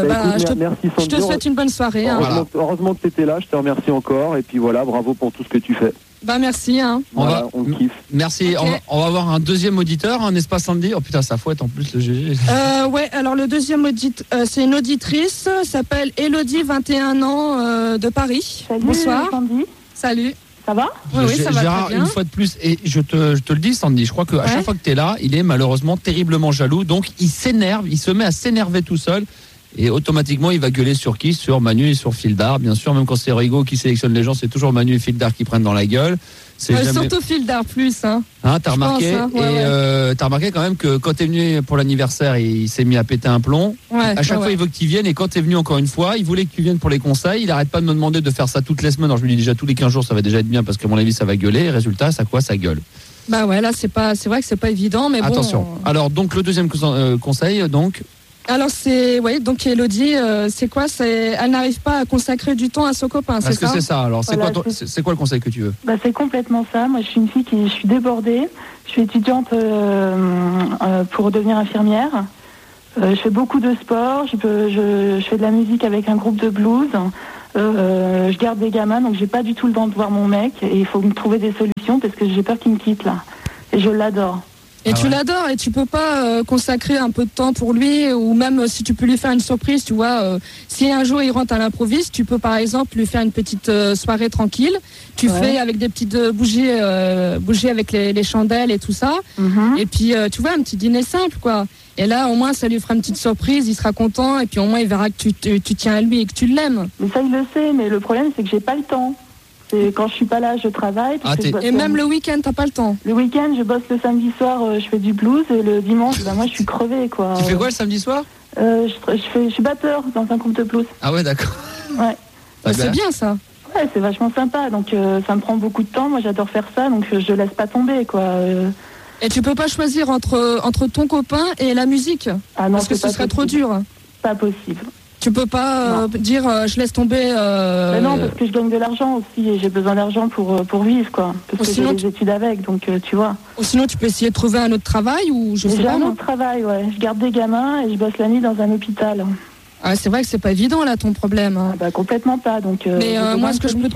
je te souhaite une bonne soirée. Heureusement que tu étais là, je te remercie encore et puis voilà, bravo pour tout ce que tu fais. Merci. Hein. On kiffe. Merci. Okay. On va avoir un deuxième auditeur, n'est-ce pas Sandy? Oh putain, ça fouette en plus le GG. Ouais, alors le deuxième c'est une auditrice, s'appelle Elodie, 21 ans, de Paris. Salut, bonsoir. Sandy. Salut. Ça va? Oui, ça va Gérard, très bien. Une fois de plus, et je te le dis Sandy, je crois qu'à chaque fois que tu es là, il est malheureusement terriblement jaloux, donc il s'énerve, il se met à s'énerver tout seul. Et automatiquement, il va gueuler sur qui? Sur Manu et sur Fildar. Bien sûr, même quand c'est Rigaud qui sélectionne les gens, c'est toujours Manu et Fildar qui prennent dans la gueule. Surtout Fildar plus. Hein, t'as remarqué? T'as remarqué quand même que quand t'es venu pour l'anniversaire, il s'est mis à péter un plomb. À chaque fois, il veut que tu viennes. Et quand t'es venu encore une fois, il voulait que tu viennes pour les conseils. Il arrête pas de me demander de faire ça toutes les semaines. Alors je lui dis déjà tous les 15 jours, ça va déjà être bien parce que à mon avis, ça va gueuler. Et résultat, ça gueule. Bah ouais, là c'est vrai que c'est pas évident, mais attention. Bon, Alors donc le deuxième conseil, donc. Alors donc Elodie, c'est quoi? Elle n'arrive pas à consacrer du temps à son copain, c'est ça? Est-ce que c'est ça? Alors c'est quoi le conseil que tu veux? Bah c'est complètement ça. Moi je suis une fille je suis débordée. Je suis étudiante pour devenir infirmière. Je fais beaucoup de sport. Je fais de la musique avec un groupe de blues. Je garde des gamins, donc j'ai pas du tout le temps de voir mon mec. Et il faut me trouver des solutions parce que j'ai peur qu'il me quitte là. Et je l'adore. Et tu l'adores et tu peux pas consacrer un peu de temps pour lui, ou même si tu peux lui faire une surprise, tu vois, si un jour il rentre à l'improviste, tu peux par exemple lui faire une petite soirée tranquille, tu fais avec des petites bougies avec les chandelles et tout ça, et puis tu vois, un petit dîner simple quoi. Et là au moins ça lui fera une petite surprise, il sera content, et puis au moins il verra que tu tiens à lui et que tu l'aimes. Mais ça il le sait, mais le problème c'est que j'ai pas le temps. Et quand je suis pas là, je travaille. Et même le week-end, t'as pas le temps? Le week-end, je bosse le samedi soir, je fais du blues, et le dimanche, moi je suis crevée quoi. Tu fais quoi le samedi soir? Je suis batteur dans un groupe de blues. Ah ouais, d'accord. Ouais. C'est bien ça. Ouais, c'est vachement sympa, donc ça me prend beaucoup de temps, moi j'adore faire ça, donc je laisse pas tomber quoi. Et tu peux pas choisir entre ton copain et la musique? Ah non, parce que ce serait trop dur. Pas possible. Tu peux pas dire je laisse tomber. Mais non, parce que je gagne de l'argent aussi et j'ai besoin d'argent pour vivre quoi. Parce que j'ai des études avec, donc tu vois. Ou sinon tu peux essayer de trouver un autre travail ou je sais pas. J'ai un autre travail, ouais. Je garde des gamins et je bosse la nuit dans un hôpital. Ah, c'est vrai que c'est pas évident là ton problème. Ah bah complètement pas. Donc. Mais moi ce que je peux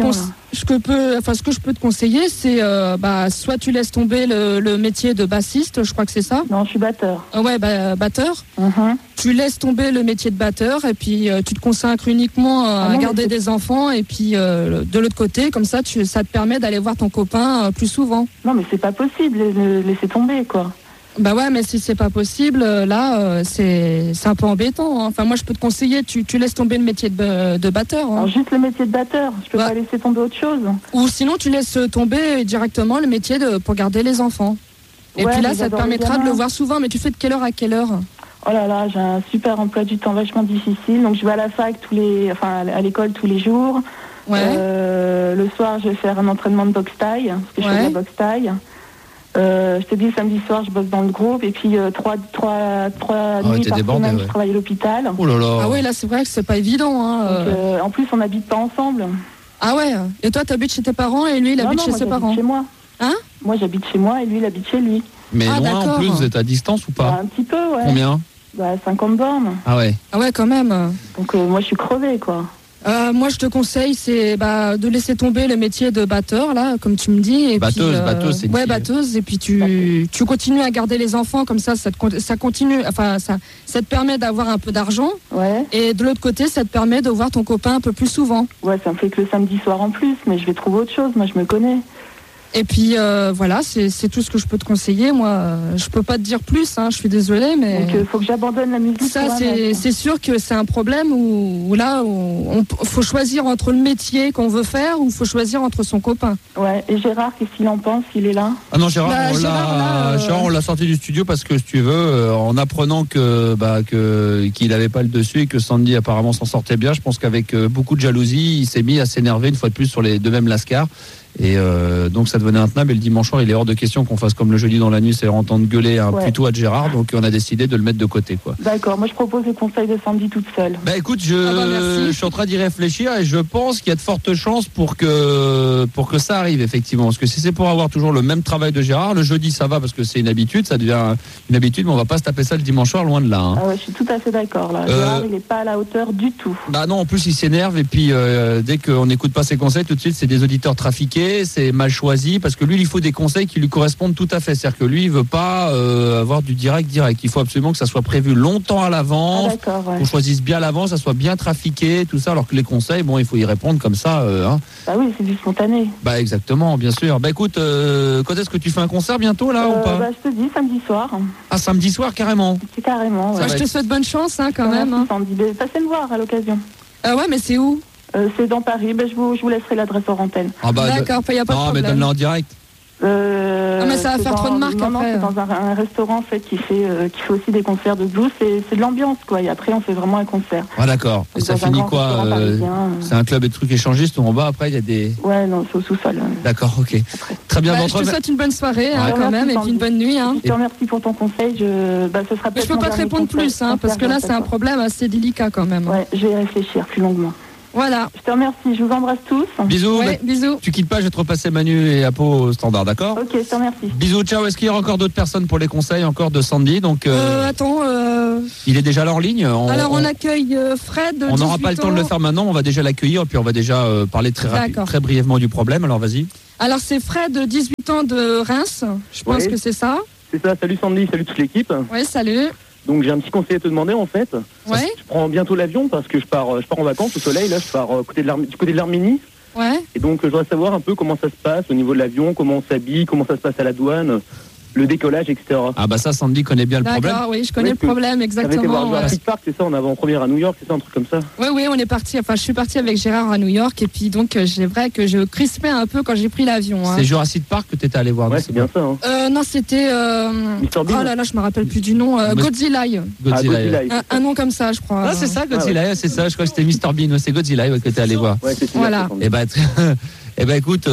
te conseiller, c'est soit tu laisses tomber le métier de bassiste, je crois que c'est ça. Non, je suis batteur. Ouais, batteur. Tu laisses tomber le métier de batteur et puis tu te consacres uniquement à garder des enfants, et puis de l'autre côté, comme ça, ça te permet d'aller voir ton copain plus souvent. Non, mais c'est pas possible, laisser tomber quoi. Bah ouais, mais si c'est pas possible, là, c'est un peu embêtant. Hein. Enfin, moi, je peux te conseiller, tu laisses tomber le métier de batteur. Hein. Alors, juste le métier de batteur, je peux pas laisser tomber autre chose. Ou sinon, tu laisses tomber directement le métier pour garder les enfants. Et puis là, ça te permettra de le voir souvent. Mais tu fais de quelle heure à quelle heure? Oh là là, j'ai un super emploi du temps vachement difficile. Donc, je vais à la fac à l'école tous les jours. Ouais. Le soir, je vais faire un entraînement de boxe taille, parce que je fais de la boxe taille. Je te dis, samedi soir, je bosse dans le groupe, et puis trois nuits par semaine, je travaille à l'hôpital. Oh là là. Ah ouais, là, c'est vrai que c'est pas évident. Hein. Donc, en plus, on n'habite pas ensemble. Ah ouais. Et toi, t'habites chez tes parents, et lui, il habite chez ses parents? Chez moi. Hein? Moi, j'habite chez moi, et lui, il habite chez lui. Mais loin en plus, vous êtes à distance ou pas? Un petit peu, ouais. Combien? 50 bornes. Ah ouais. Ah ouais, quand même. Donc moi, je suis crevée, quoi. Moi, je te conseille, c'est de laisser tomber le métier de batteur, là, comme tu me dis. Et batteuse, c'est ouais, batteuse. Et puis tu continues à garder les enfants, comme ça continue. Enfin, ça te permet d'avoir un peu d'argent. Ouais. Et de l'autre côté, ça te permet de voir ton copain un peu plus souvent. Ouais, ça me fait que le samedi soir en plus, mais je vais trouver autre chose. Moi, je me connais. Et puis voilà, c'est tout ce que je peux te conseiller. Moi, je peux pas te dire plus, hein, je suis désolée, mais... Donc il faut que j'abandonne la musique. Ça, c'est sûr que c'est un problème où faut choisir entre le métier qu'on veut faire, ou faut choisir entre son copain. Ouais, et Gérard, qu'est-ce qu'il en pense? Il est là? Ah non, Gérard, on l'a sorti du studio parce que, si tu veux, en apprenant qu'il n'avait pas le dessus et que Sandy apparemment s'en sortait bien, je pense qu'avec beaucoup de jalousie, il s'est mis à s'énerver une fois de plus sur les deux mêmes lascars. Et donc ça devenait intenable, et le dimanche soir il est hors de question qu'on fasse comme le jeudi dans la nuit, c'est entendre gueuler plutôt à Gérard, donc on a décidé de le mettre de côté quoi. D'accord, moi je propose le conseil de Sandy toute seule. Bah écoute, je suis en train d'y réfléchir et je pense qu'il y a de fortes chances pour que ça arrive effectivement, parce que si c'est pour avoir toujours le même travail de Gérard, le jeudi ça va parce que c'est une habitude, ça devient une habitude, mais on va pas se taper ça le dimanche soir, loin de là. Hein. Ah ouais, je suis tout à fait d'accord là. Gérard il est pas à la hauteur du tout. Bah non, en plus il s'énerve, et puis dès qu'on n'écoute pas ses conseils, tout de suite c'est des auditeurs trafiqués, c'est mal choisi, parce que lui il faut des conseils qui lui correspondent tout à fait, c'est-à-dire que lui il veut pas avoir du direct, il faut absolument que ça soit prévu longtemps à l'avance, qu'on choisisse bien à l'avance, ça soit bien trafiqué, tout ça, alors que les conseils, bon il faut y répondre comme ça. Hein. Bah oui, c'est du spontané. Bah exactement, bien sûr. Bah écoute, quand est-ce que tu fais un concert bientôt là ou pas? Bah je te dis samedi soir. Ah, samedi soir carrément. C'est carrément. Ouais. Je te souhaite bonne chance hein, quand même. Hein. Passez me voir à l'occasion. Ah ouais, mais c'est où? C'est dans Paris, je vous laisserai l'adresse hors antenne. Ah bah, d'accord, il n'y a pas de problème. Non, mais donne-la en direct. mais ça va faire trop de marques non, après. Non, c'est dans un restaurant en fait, qui fait aussi des concerts de blues. C'est de l'ambiance, quoi. Et après, on fait vraiment un concert. Ah, d'accord. Et ça finit quoi c'est un club de trucs échangistes où en bas, après, il y a des. Ouais, non, c'est au sous-sol. D'accord, ok. Après. Très bien, je te souhaite une bonne soirée, quand même, et puis une bonne nuit. Je te remercie pour ton conseil. Ce sera je peux pas te répondre plus, parce que là, c'est un problème assez délicat quand même. Ouais, je vais réfléchir plus longuement. Voilà. Je te remercie, je vous embrasse tous. Bisous. Ouais, bisous. Tu quittes pas, je vais te repasser Manu et Apo au standard, d'accord? Ok, je te remercie. Bisous, ciao. Est-ce qu'il y aura encore d'autres personnes pour les conseils, encore de Sandy? Donc, attends. Il est déjà là en ligne. Alors, on accueille Fred. On n'aura pas le temps de le faire maintenant, on va déjà l'accueillir, puis on va déjà parler très brièvement du problème. Alors, vas-y. Alors, c'est Fred, 18 ans de Reims. Je pense que c'est ça. C'est ça. Salut Sandy, salut toute l'équipe. Oui, salut. Donc j'ai un petit conseil à te demander en fait. Ouais. Je prends bientôt l'avion parce que je pars en vacances au soleil, là je pars du côté de l'Arménie. Ouais. Et donc je voudrais savoir un peu comment ça se passe au niveau de l'avion, comment on s'habille, comment ça se passe à la douane, le décollage, etc. Ah bah ça, Sandy connaît bien le problème. D'accord, oui, je connais le problème, exactement. Avec voir Jurassic Park, c'est ça, on avait en première à New York, c'est ça, un truc comme ça. Oui, on est parti, je suis partie avec Gérard à New York, et puis donc c'est vrai que je crispais un peu quand j'ai pris l'avion. C'est Jurassic Park que t'étais allé voir. Ouais, c'est bien ça. Non, c'était... oh là là, je me rappelle plus du nom. Godzilla. Godzilla. Un nom comme ça, je crois. Ah, c'est ça, Godzilla, c'est ça, je crois que c'était Mr Bean, c'est Godzilla que t'es allé voir. Ouais, c'est voilà. Eh ben écoute,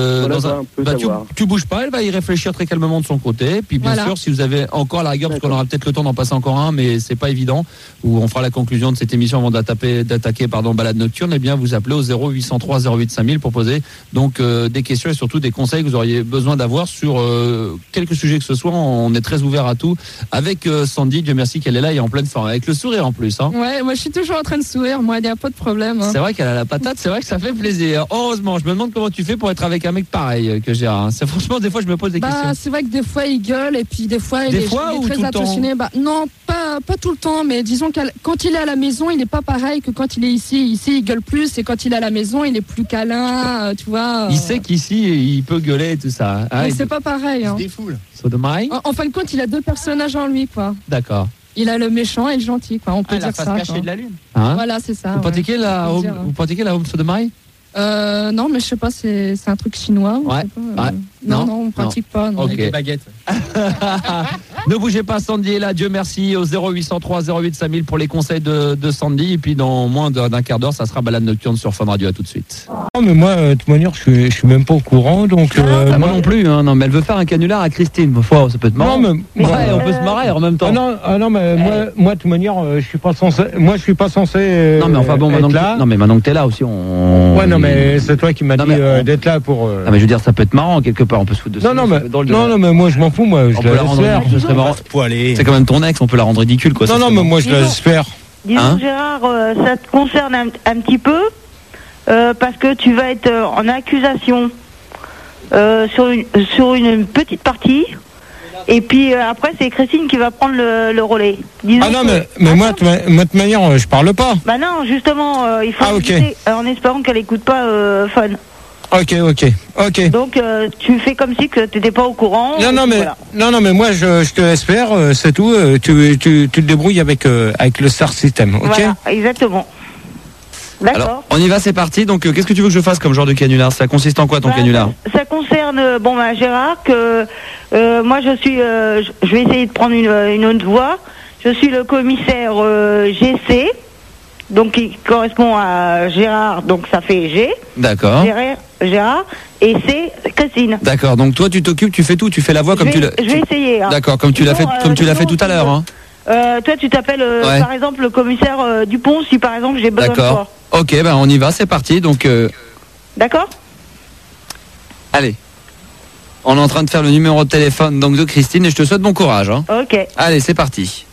tu bouges pas, elle va y réfléchir très calmement de son côté. Puis bien sûr, si vous avez encore à la rigueur, parce qu'on aura peut-être le temps d'en passer encore un, mais c'est pas évident, où on fera la conclusion de cette émission avant d'attaquer Balade Nocturne, eh bien vous appelez au 0803 08 5000 pour poser donc des questions et surtout des conseils que vous auriez besoin d'avoir sur quelques sujets que ce soit. On est très ouvert à tout. Avec Sandy, Dieu merci qu'elle est là et en pleine forme, avec le sourire en plus. Hein. Ouais, moi je suis toujours en train de sourire, moi il n'y a pas de problème. Hein. C'est vrai qu'elle a la patate, c'est vrai que ça fait plaisir. Heureusement, je me demande comment tu fais pour être avec un mec pareil que Gérard. C'est franchement des fois je me pose des questions. C'est vrai que des fois il gueule et puis des fois il est très attentionné. Non, pas tout le temps, mais disons que quand il est à la maison, il n'est pas pareil que quand il est ici. Ici il gueule plus et quand il est à la maison, il est plus câlin, tu vois. Il sait qu'ici il peut gueuler et tout ça. Mais c'est pas pareil. Il se défoule. En fin de compte, il a deux personnages en lui, quoi. D'accord. Il a le méchant et le gentil, quoi. On peut dire ça. La face cachée de la lune. Voilà, c'est ça. Vous pratiquez la home sodomie? Non, mais je sais pas, c'est un truc chinois. Ouais. Non, on pratique pas. Non. Avec des baguettes. Ne bougez pas, Sandy est là, Dieu merci, au 0803 08 5000 pour les conseils de Sandy. Et puis dans moins d'un quart d'heure, ça sera Balade Nocturne sur Fun Radio. À tout de suite. Non, mais moi, de toute manière, je suis même pas au courant. Donc, moi non plus. Hein, non, mais elle veut faire un canular à Christine. Ça peut être marrant. Non, mais on peut se marrer en même temps. Non, mais moi, de toute manière, je suis pas censé. Moi, je suis pas censé. Non, mais enfin bon, maintenant que t'es là aussi, Ouais, non, mais c'est toi qui m'as dit d'être là pour. Non, mais je veux dire, ça peut être marrant quelque part. On peut se foutre de ça. Non, mais moi, je m'en fous. Moi, je on peut la rendre ridicule, ce serait marrant. C'est quand même ton ex, on peut la rendre ridicule, quoi. Non, mais moi, je laisse faire. Disons, Gérard, ça te concerne un petit peu, parce que tu vas être en accusation sur une petite partie. Et puis après, c'est Christine qui va prendre le relais. Disons mais moi, de toute manière, je parle pas. Bah non, justement, il faut éviter, en espérant qu'elle écoute pas Fun. Ok. Donc tu fais comme si que t'étais pas au courant. Non, mais moi je te laisse faire, c'est tout. Tu te débrouilles avec le Star System, ok? Voilà, exactement. D'accord. Alors, on y va, c'est parti. Donc, qu'est-ce que tu veux que je fasse comme genre de canular? Ça consiste en quoi ton canular? Ça concerne, Gérard, que moi je vais essayer de prendre une autre voie. Je suis le commissaire GC, donc qui correspond à Gérard, donc ça fait G. D'accord. Gérard, et c'est Christine. D'accord. Donc toi, tu t'occupes, tu fais tout, tu fais la voix comme tu l'as. Je vais essayer. Hein. D'accord, comme tu l'as fait tout à l'heure. Hein. Toi, tu t'appelles par exemple le commissaire Dupont, si par exemple j'ai besoin de toi. D'accord. Ok, on y va, c'est parti. Donc. D'accord. Allez. On est en train de faire le numéro de téléphone donc de Christine et je te souhaite bon courage. Hein. Ok. Allez, c'est parti.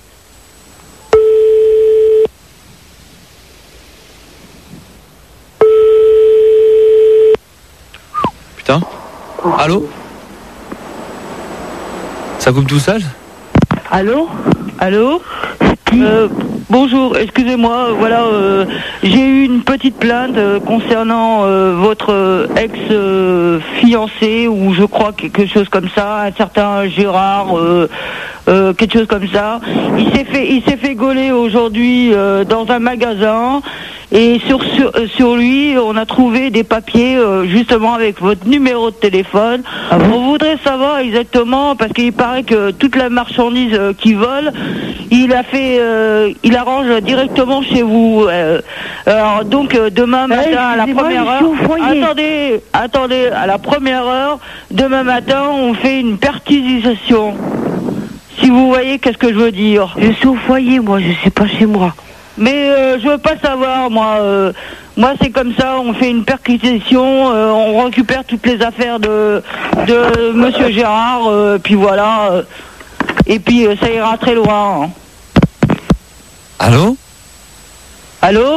Putain. Allô? Ça coupe tout seul? Allô? Bonjour, excusez-moi, voilà, j'ai eu une petite plainte concernant votre ex-fiancé, ou je crois quelque chose comme ça, un certain Gérard, quelque chose comme ça. Il s'est fait gauler aujourd'hui dans un magasin. Et sur lui, on a trouvé des papiers justement avec votre numéro de téléphone. On voudrait savoir exactement, parce qu'il paraît que toute la marchandise qu'il vole, il arrange directement chez vous. Alors donc demain matin à la première heure. Attendez, à la première heure, demain matin, on fait une perquisition. Si vous voyez qu'est-ce que je veux dire. Je suis au foyer, moi, je suis pas chez moi. Mais je veux pas savoir, moi. Moi, c'est comme ça, on fait une perquisition, on récupère toutes les affaires de Monsieur Gérard, puis voilà. Et puis, ça ira très loin. Hein. Allô ? Allô ?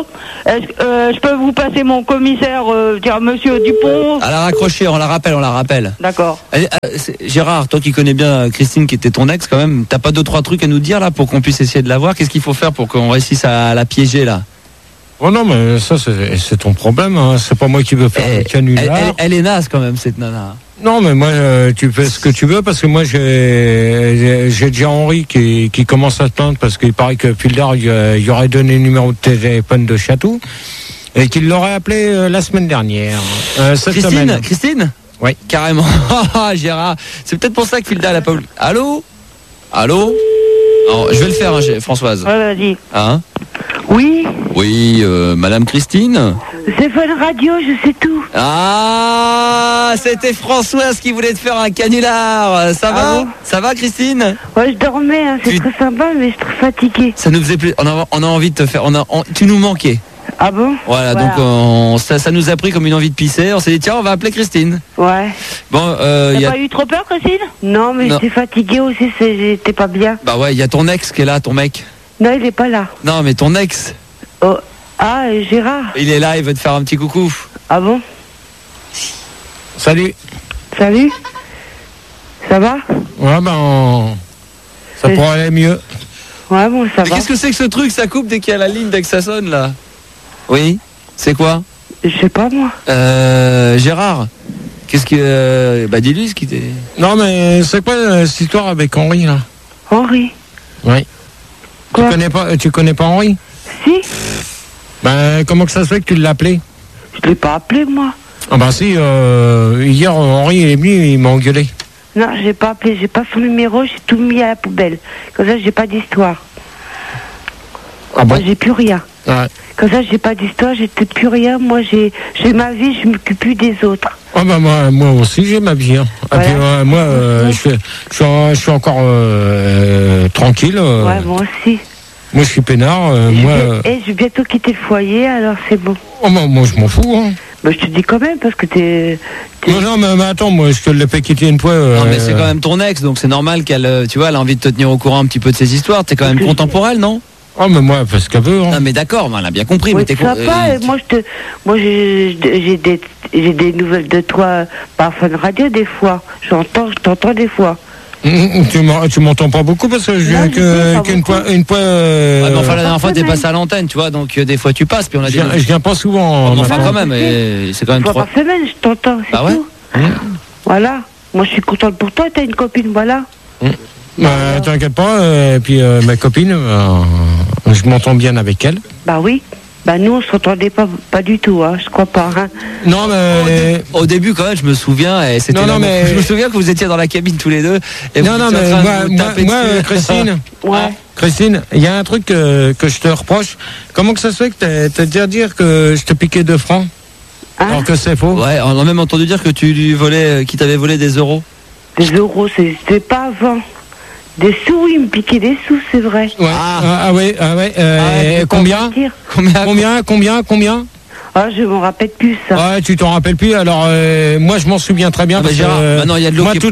Est-ce que je peux vous passer mon commissaire, Monsieur Dupont ? Elle a raccroché, on la rappelle. D'accord. Gérard, toi qui connais bien Christine, qui était ton ex quand même, t'as pas 2-3 trucs à nous dire là pour qu'on puisse essayer de la voir ? Qu'est-ce qu'il faut faire pour qu'on réussisse à la piéger là ? Oh non, mais ça c'est ton problème, hein. C'est pas moi qui veux faire le canular. Elle est naze quand même, cette nana. Non, mais moi, tu fais ce que tu veux, parce que moi, j'ai déjà Henri qui commence à se plaindre, parce qu'il paraît que Fildar, il aurait donné le numéro de téléphone de Chatou, et qu'il l'aurait appelé la semaine dernière. Cette semaine. Christine ? Oui. Carrément. Gérard, c'est peut-être pour ça que Fildar n'a pas voulu. Allô ? Alors, je vais le faire, hein, Françoise. Ouais, vas-y. Hein ? Oui. Oui, Madame Christine ? C'est Fun Radio, je sais tout. Ah, c'était Françoise qui voulait te faire un canular. Ça va ? Bon ? Ça va, Christine ? Ouais, je dormais, hein, c'est très sympa, mais je suis très fatiguée. Ça nous faisait plus. On a envie de te faire. Tu nous manquais. Ah bon ? Voilà. Donc ça nous a pris comme une envie de pisser. On s'est dit tiens, on va appeler Christine. Ouais. Bon, t'as pas eu trop peur, Christine ? Non, mais j'étais fatiguée aussi, j'étais pas bien. Bah ouais, il y a ton ex qui est là, ton mec. Non, il est pas là. Non, mais ton ex. Oh. Ah, Gérard. Il est là, il veut te faire un petit coucou. Ah bon ? Salut. Salut. Ça va ? Ouais, ça pourrait aller mieux. Ouais, bon, ça va. Qu'est-ce que c'est que ce truc ? Ça coupe dès qu'il y a la ligne, dès que ça sonne, là. Oui ? C'est quoi ? Je sais pas, moi. Gérard, qu'est-ce que... dis-lui ce qui t'est... Non, mais c'est quoi cette histoire avec Henri, là ? Henri ? Oui. Quoi ? Tu connais pas Henri ? Si. Comment que ça se fait que tu l'as appelé ? Je l'ai pas appelé, moi. Ah si, hier, Henri est venu, il m'a engueulé. Non, j'ai pas appelé, j'ai pas son numéro, j'ai tout mis à la poubelle. Comme ça, j'ai pas d'histoire. Ah bon ? Moi, j'ai plus rien. Ouais. Comme ça, j'ai pas d'histoire, j'ai plus rien. Moi, j'ai ma vie, je m'occupe plus des autres. Ah moi aussi, j'ai ma vie. Hein. Voilà. Et puis, moi, je suis encore tranquille. Ouais, moi aussi. Moi, je suis peinard. Je vais bientôt quitter le foyer, alors c'est bon. Oh, moi, je m'en fous. Hein. Je te dis quand même, parce que t'es... Non, mais attends, moi, je te l'ai fait quitter une fois. Non, mais c'est quand même ton ex, donc c'est normal qu'elle, tu vois, elle a envie de te tenir au courant un petit peu de ses histoires. T'es quand même content pour elle, non ? Oh, mais moi, elle fait ce qu'elle veut. Hein. Non, mais d'accord, elle a bien compris. Ouais, mais t'es sympa, moi, j'ai des nouvelles de toi par Fun Radio, des fois. Je t'entends des fois. Tu m'entends pas beaucoup parce que je viens qu'une fois. Ouais, mais enfin, la dernière fois, t'es passé à l'antenne, tu vois, donc des fois tu passes, puis on a je viens pas souvent. Enfin, quand même, c'est quand même trop. Par semaine, je t'entends, c'est tout. Voilà. Moi, je suis contente pour toi, t'as une copine, voilà. T'inquiète pas, et puis ma copine, je m'entends bien avec elle. Bah oui. Bah nous on s'entendait pas du tout, hein, je crois pas. Hein. Non mais au début quand même je me souviens, et c'était je me souviens que vous étiez dans la cabine tous les deux. Et moi Christine, ouais. Christine, il y a un truc que je te reproche. Comment que ça se fait que t'as déjà dire que je te piquais 2 francs alors que c'est faux? Ouais, on a même entendu dire que tu lui volais, qu'il t'avait volé des euros. Des euros, c'était pas avant. Des sous, il me piquait des sous, c'est vrai. Ouais. Combien? Ah, je m'en rappelle plus, ça. Ouais, tu t'en rappelles plus. Alors, moi, je m'en souviens très bien. Parce que, maintenant, il y a de l'eau qui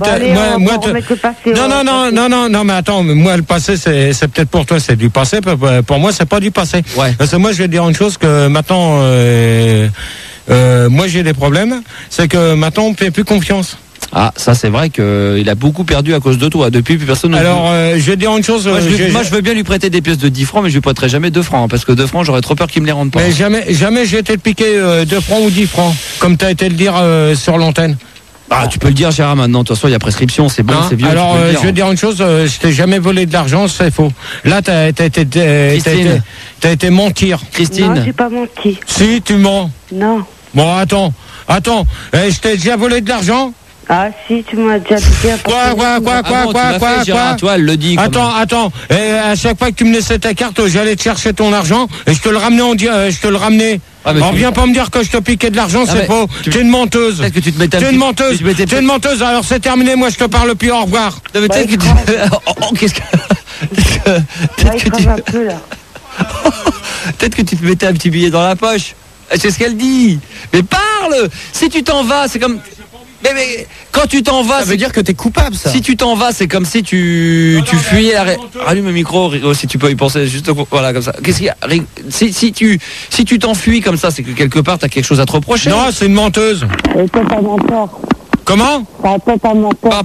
Non, mais attends, moi, le passé, c'est peut-être pour toi, c'est du passé. Pour moi, c'est pas du passé. Ouais. Parce que moi, je vais te dire une chose, que maintenant, moi, j'ai des problèmes. C'est que maintenant, on me fait plus confiance. Ah, ça c'est vrai qu'il a beaucoup perdu à cause de toi. Depuis, plus personne ne... Alors, je vais dire une chose... Moi, je veux bien lui prêter des pièces de 10 francs, mais je lui prêterai jamais 2 francs. Hein, parce que 2 francs, j'aurais trop peur qu'il me les rende pas. Mais jamais j'ai été te piquer 2 francs ou 10 francs, comme tu as été le dire sur l'antenne. Ah, tu peux le dire, Gérard, maintenant. De toute façon, il y a prescription, c'est bon, c'est vieux. Alors, je veux dire une chose, je t'ai jamais volé de l'argent, c'est faux. Là, t'as été mentir. Christine. Non, j'ai pas menti. Si, tu mens. Non. Bon, attends. Je t'ai déjà volé de l'argent? Ah, si, tu m'as déjà dit. Gérard, toi, elle le dit. Attends. Et à chaque fois que tu me laissais ta carte, j'allais te chercher ton argent et je te le ramenais. Alors viens pas me dire que je te piquais de l'argent, c'est faux. Tu es une menteuse. Peut-être que tu te mettais Tu es une menteuse. Tu es une menteuse. Alors c'est terminé. Moi, je te parle plus. Au revoir. Peut-être que tu. Qu'est-ce que. Peut-être que tu te mettais un petit billet dans la poche. C'est ce qu'elle dit. Mais parle. Si tu t'en vas, c'est comme. Mais quand tu t'en vas, ça veut dire que t'es coupable, ça. Si tu t'en vas, c'est comme si tu fuyais. Rallume le micro, Rigo, si tu peux y penser. Juste voilà comme ça. Qu'est-ce qu'il y a? Si tu t'enfuis comme ça, c'est que quelque part t'as quelque chose à te reprocher. Non, c'est une menteuse. Et toi, pas menteur. Comment? Pas menteur.